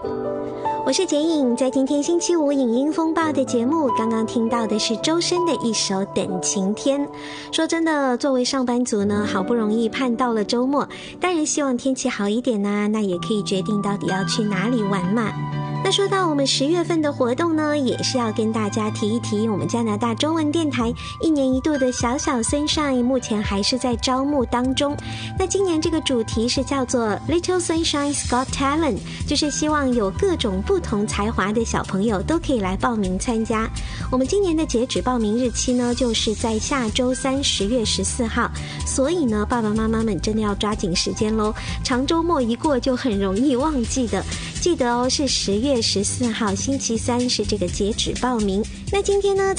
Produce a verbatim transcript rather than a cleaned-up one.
我是简颖，在今天星期五影音风暴的节目，刚刚听到的是周深的一首《等晴天》。说真的，作为上班族呢，好不容易盼到了周末，当然希望天气好一点啊，那也可以决定到底要去哪里玩嘛。那说到我们十月份的活动呢，也是要跟大家提一提，我们加拿大中文电台一年一度的小小 Sunshine 目前还是在招募当中。那今年这个主题是叫做 Little Sunshine's Got Talent， 就是希望有各种不同才华的小朋友都可以来报名参加。我们今年的截止报名日期呢，就是在下周三十月十四号，所以呢，爸爸妈妈们真的要抓紧时间咯，长周末一过就很容易忘记的。记得哦，是十月十四号星期三是这个截止报名。那今天呢